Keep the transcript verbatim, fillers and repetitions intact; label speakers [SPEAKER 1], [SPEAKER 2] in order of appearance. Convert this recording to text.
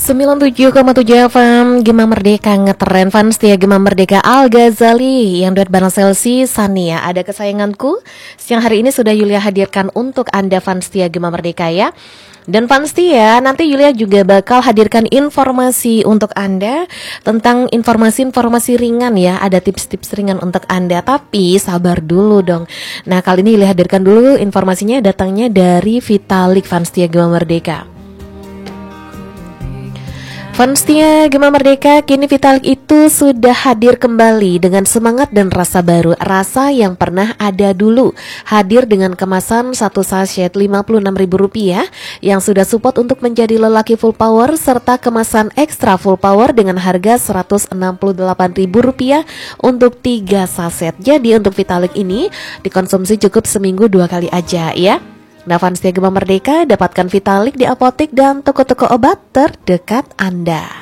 [SPEAKER 1] sembilan puluh tujuh koma tujuh F M Gema Merdeka ngetren fans setia Gema Merdeka Al Ghazali yang duet bareng Selsi Sania. Ada kesayanganku. Siang hari ini sudah Yulia hadirkan untuk Anda fans setia Gema Merdeka ya. Dan fans setia, nanti Yulia juga bakal hadirkan informasi untuk Anda tentang informasi-informasi ringan ya. Ada tips-tips ringan untuk Anda, tapi sabar dulu dong. Nah, kali ini Yulia hadirkan dulu informasinya datangnya dari Vitalik fans setia Gema Merdeka. Fans setia Gema Merdeka, kini Vitalik itu sudah hadir kembali dengan semangat dan rasa baru. Rasa yang pernah ada dulu. Hadir dengan kemasan satu sachet lima puluh enam ribu rupiah yang sudah support untuk menjadi lelaki full power, serta kemasan ekstra full power dengan harga seratus enam puluh delapan ribu rupiah untuk tiga saset. Jadi untuk Vitalik ini dikonsumsi cukup seminggu dua kali aja ya. Nah, fans setia Gema Merdeka, dapatkan Vitalik di apotek dan toko-toko obat terdekat Anda.